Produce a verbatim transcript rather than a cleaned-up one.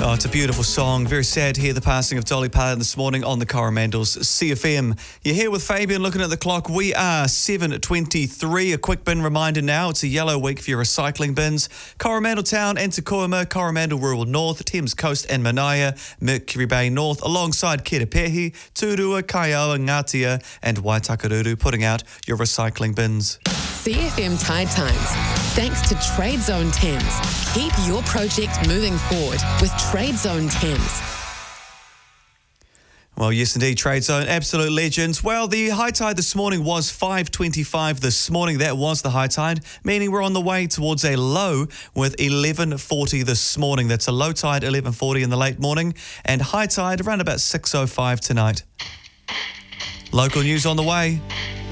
Oh, it's a beautiful song. Very sad to hear the passing of Dolly Parton this morning on the Coromandels C F M. You're here with Fabian looking at the clock. We are seven twenty-three. A quick bin reminder now. It's a yellow week for your recycling bins. Coromandel Town and Tukuima, Coromandel Rural North, Thames Coast and Manaia, Mercury Bay North, alongside Kirapehi, Turua, Kaioa, Ngatia and Waitakaruru, putting out your recycling bins. C F M Tide Times. Thanks to Trade Zone Thames. Keep your project moving forward with Trade Zone Thames. Well, yes, indeed, Trade Zone, absolute legends. Well, the high tide this morning was five twenty-five this morning. That was the high tide, meaning we're on the way towards a low with eleven forty this morning. That's a low tide, eleven forty in the late morning, and high tide around about six oh five tonight. Local news on the way.